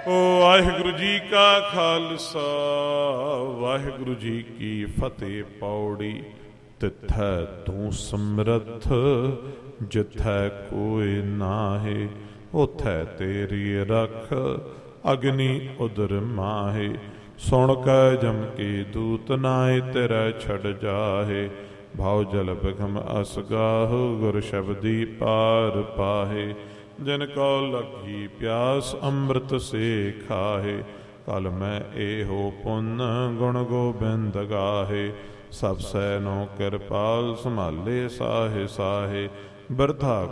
ਵਾਹਿਗੁਰੂ ਜੀ ਕਾ ਖਾਲਸਾ ਵਾਹਿਗੁਰੂ ਜੀ ਕੀ ਫਤਿਹ। ਪੌੜੀ ਤਿੱਥੈ ਤੂੰ ਸਮਰੱਥ ਜਿੱਥੈ ਕੋਈ ਨਾਹੀ, ਉਥੈ ਤੇਰੀ ਰਖ ਅਗਨੀ ਉਦਰ ਮਾਹੇ। ਸੁਣ ਕੈ ਜਮ ਕੀ ਦੂਤ ਨਾਏ ਤੇਰਾ ਛੜ ਜਾਹੇ, ਭਾਉ ਜਲ ਬਿਖਮ ਅਸ ਗਾਹੁ ਗੁਰ ਸ਼ਬਦੀ ਪਾਰ ਪਾਹੇ। ਜਿਨ ਕੋ ਲੱਗੀ ਪਿਆਸ ਅੰਮ੍ਰਿਤ ਸੇ ਖਾਹੇ, ਕਲ ਮੈਂ ਇਹੋ ਪੁੰਨ ਗੁਣ ਗੋਬਿੰਦ ਗਾਹੇ। ਸਭ ਸੈ ਨੋ ਕਿਰਪਾਲ ਸੰਭਾਲੇ ਸਾਹੇ ਸਾਹੇ, ਬਿਰਥਾ